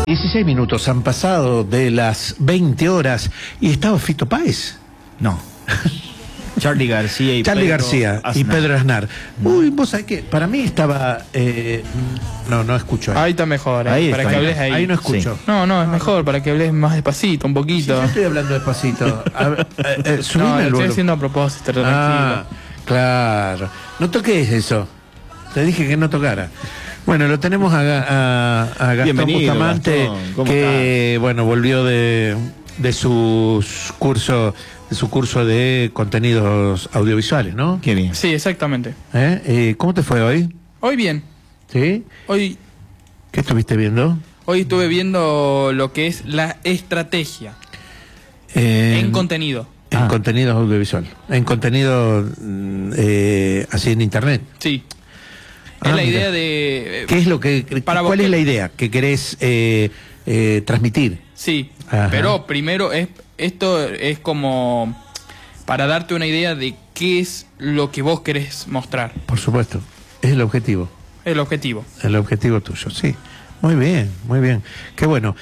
16 minutos han pasado de las 20 horas y estaba Fito Páez. No. Charly García y Pedro Aznar. Uy, vos sabés que para mí estaba... no escucho ahí. Ahí está mejor, ahí para está que bien. hables ahí. Ahí no escucho. Sí. No, es mejor para que hables más despacito, un Sí, poquito. yo estoy hablando despacito. A ver, subime No, lo el estoy volumen. haciendo a propósito, tranquilo. Ah, claro. No toques eso. Te dije que no tocara. Bueno, lo tenemos a Gastón Bienvenido, Bustamante, Gastón. ¿Cómo que estás? bueno, volvió de su curso de contenidos audiovisuales, ¿no? Qué bien. Sí, exactamente. ¿Cómo te fue hoy? Hoy bien. ¿Sí? Hoy ¿Qué estuviste viendo? estuve viendo lo que es la estrategia en contenido. En contenidos audiovisual. En contenido así en internet. Sí. Ah, Es la mira. idea de... ¿Qué es lo que ¿Cuál es la idea que querés transmitir? Sí, Ajá. pero primero esto es como para darte una idea de qué es lo que vos querés mostrar. Por supuesto. Es el objetivo. El objetivo. El objetivo tuyo, sí. Muy bien, muy bien. Qué bueno.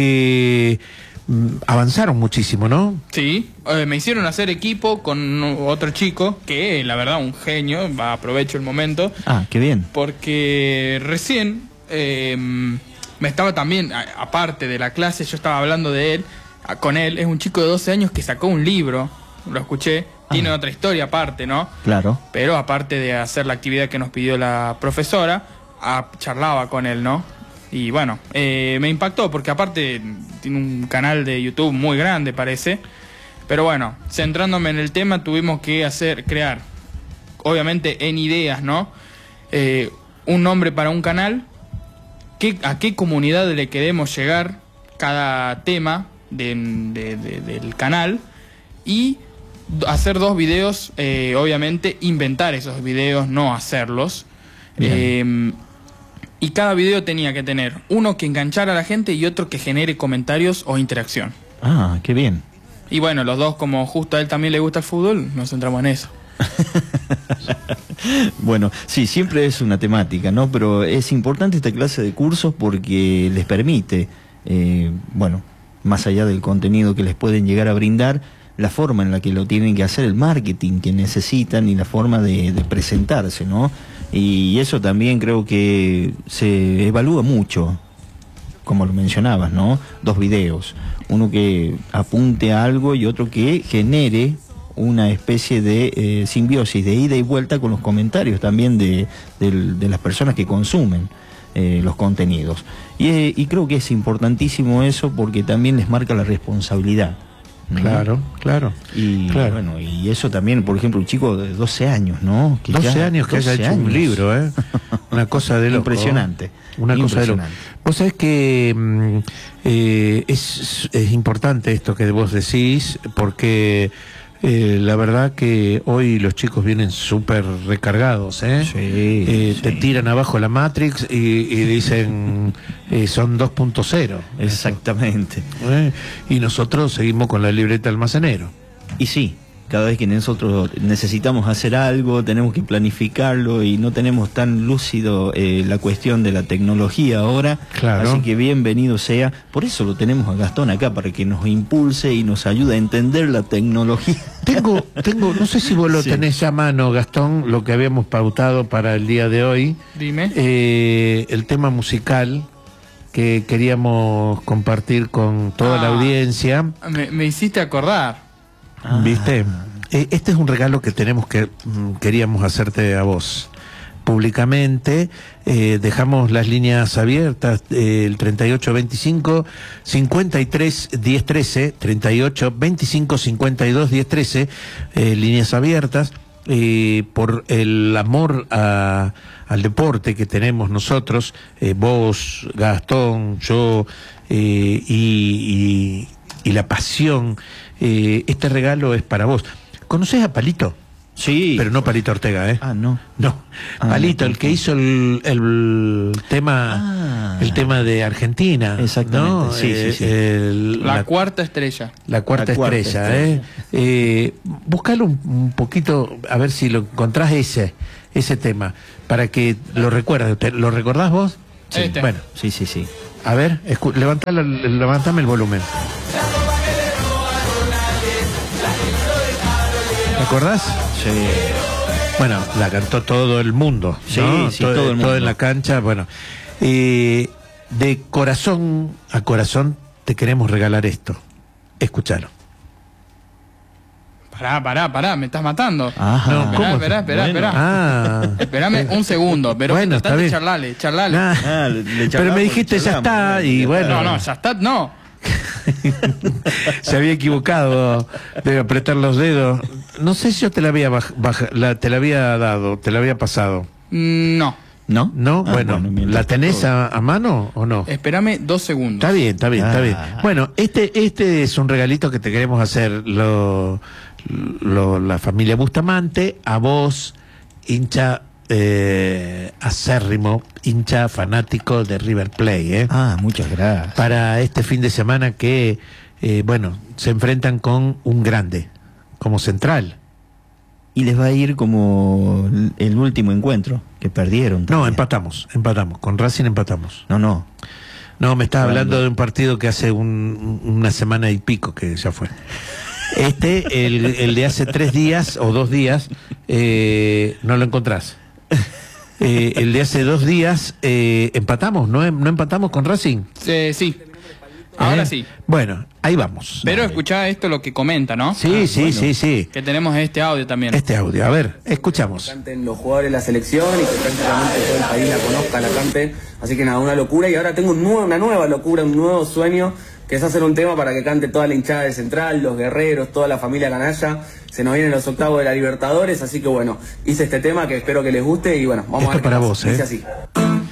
Avanzaron muchísimo, ¿no? Sí, me hicieron hacer equipo con otro chico que la verdad un genio, aprovecho el momento. Ah, qué bien. Porque recién me estaba también, aparte de la clase, yo estaba hablando de él, con él, es un chico de 12 años que sacó un libro, lo escuché, tiene otra historia aparte, ¿no? Claro. Pero aparte de hacer la actividad que nos pidió la profesora, charlaba con él, ¿no? Y bueno, me impactó porque aparte tiene un canal de YouTube muy grande, parece. Pero bueno, centrándome en el tema, tuvimos que crear, obviamente en ideas, ¿no? Un nombre para un canal, a qué comunidad le queremos llegar cada tema del canal y hacer 2 videos, obviamente inventar esos videos, no hacerlos. Y cada video tenía que tener uno que enganchara a la gente y otro que genere comentarios o interacción. Ah, qué bien. Y bueno, los dos, como justo a él también le gusta el fútbol, nos centramos en eso. Bueno, sí, siempre es una temática, ¿no? Pero es importante esta clase de cursos porque les permite, bueno, más allá del contenido que les pueden llegar a brindar, la forma en la que lo tienen que hacer, el marketing que necesitan y la forma de presentarse, ¿no? Y eso también creo que se evalúa mucho, como lo mencionabas, ¿no? 2 videos, uno que apunte a algo y otro que genere una especie de simbiosis, de ida y vuelta con los comentarios también de las personas que consumen los contenidos. Y creo que es importantísimo eso porque también les marca la responsabilidad. ¿no? Claro. Y claro. bueno, y eso también, por ejemplo, un chico de 12 años, ¿no? Que 12 ya- años que 12 haya hecho un años. libro, ¿eh? Una cosa de loco. Impresionante. Una cosa de loco. Vos sabés que es importante esto que vos decís, porque la verdad que hoy los chicos vienen súper recargados, ¿eh? Sí, Te sí. tiran abajo la Matrix y dicen son 2.0. Exactamente. Y nosotros seguimos con la libreta almacenero. Y sí, cada vez que nosotros necesitamos hacer algo, tenemos que planificarlo y no tenemos tan lúcido la cuestión de la tecnología ahora. Claro. Así que bienvenido sea. Por eso lo tenemos a Gastón acá, para que nos impulse y nos ayude a entender la tecnología. Tengo, no sé si vos lo Sí. tenés a mano, Gastón, lo que habíamos pautado para el día de hoy. Dime. El tema musical que queríamos compartir con toda la audiencia. Me hiciste acordar. ¿Viste? Este es un regalo que queríamos hacerte a vos. Públicamente, dejamos las líneas abiertas, el 3825 53 1013, 3825 52 1013, líneas abiertas, por el amor al deporte que tenemos nosotros, vos, Gastón, yo, y la pasión. Este regalo es para vos. ¿Conocés a Palito? Sí. Pero no Palito Ortega, ¿eh? Ah, no. No, Palito, no, el que hizo el tema de Argentina. Exactamente, ¿no? sí. La cuarta estrella. La cuarta estrella, Buscalo un poquito, a ver si lo encontrás ese tema, para que lo recuerdes. ¿Lo recordás vos? Sí. Bueno, Sí. A ver, levantame el volumen. ¿Te acordás? Sí. Bueno, la cantó todo el mundo, Sí, ¿no? sí, todo el mundo. Todo en la cancha, bueno. De corazón a corazón te queremos regalar esto. Escúchalo. Pará, me estás matando. Ajá. No, ¿cómo? Esperá. Ah. Espérame un segundo, pero Bueno, está bien. charlale. Nah, le pero charlamos, me dijiste ya está y bueno. No, ya está, no. Se había equivocado de apretar los dedos. No sé si yo te la había te la había dado, te la había pasado. No. ¿No? ¿No? Bueno, mientras ¿la tenés tanto- a mano o no? Espérame 2 segundos. Está bien, está bien, está bien. Bueno, este es un regalito que te queremos hacer la familia Bustamante, a vos, hincha acérrimo, hincha fanático de River Plate, ¿eh? Ah, muchas gracias. Para este fin de semana que, bueno, se enfrentan con un grande, como Central. Y les va a ir como el último encuentro, que perdieron. No, también. empatamos, con Racing empatamos. No. No, me estás ¿Cuándo? hablando de un partido que hace una semana y pico que ya fue. El de hace 3 días o 2 días, no lo encontrás. El de hace 2 días empatamos, ¿no empatamos con Racing? Sí. Ahora sí. Bueno, ahí vamos. Pero escuchá esto lo que comenta, ¿no? Sí, sí. Que tenemos este audio también. Este audio, a ver, escuchamos. Canten los jugadores de la selección y que prácticamente todo el país la conozca, la cante. Así que nada, una locura. Y ahora tengo una nueva locura, un nuevo sueño, que es hacer un tema para que cante toda la hinchada de Central, los guerreros, toda la familia canalla. Se nos vienen los octavos de la Libertadores, así que bueno, hice este tema que espero que les guste y bueno, vamos Esto a ver qué para pasa. vos, Dice así.